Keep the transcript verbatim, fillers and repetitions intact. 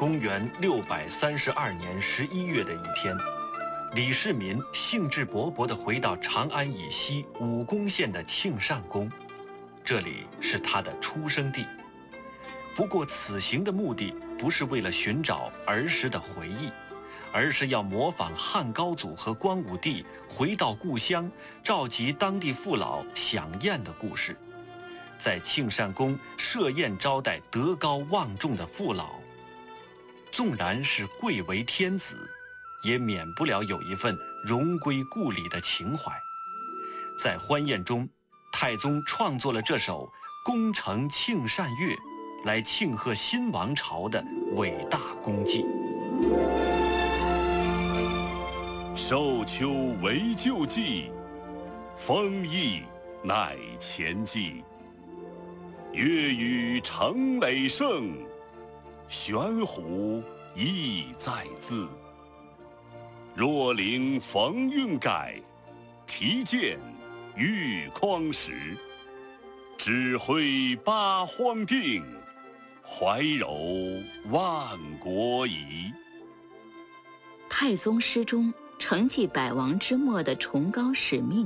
公元六百三十二年十一月的一天，李世民兴致勃勃地回到长安以西武功县的庆善宫，这里是他的出生地。不过此行的目的不是为了寻找儿时的回忆，而是要模仿汉高祖和光武帝回到故乡，召集当地父老享宴的故事，在庆善宫设宴招待德高望重的父老。纵然是贵为天子，也免不了有一份荣归故里的情怀。在欢宴中，太宗创作了这首《宫城庆善乐》，来庆贺新王朝的伟大功绩。 寿秋为旧纪，丰邑乃前纪。乐与成累盛，玄壶意在兹。若灵逢运改，题剑玉匡时。指挥八荒定，怀柔万国仪。 太宗诗中承继百王之末的崇高使命，